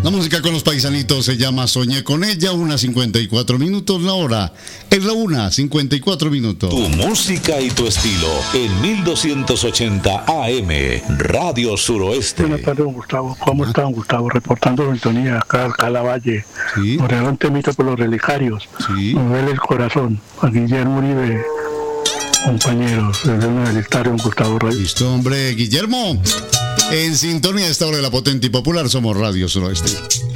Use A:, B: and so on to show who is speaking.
A: La música con los paisanitos se llama Soñé con ella, 1:54 la hora. Es la 1:54.
B: Tu música y tu estilo en 1280 AM, Radio Suroeste.
C: Buenas tardes, don Gustavo. ¿Cómo está, don Gustavo? Reportando sintonía acá a la Valle.
A: Sí.
C: Orelón temito por los relicarios.
A: Sí.
C: Me duele el corazón. A Guillermo Uribe, compañeros, desde una del estadio, don Gustavo Reyes.
A: Listo, hombre, Guillermo. En sintonía a esta hora de la potente y popular somos Radio Suroeste.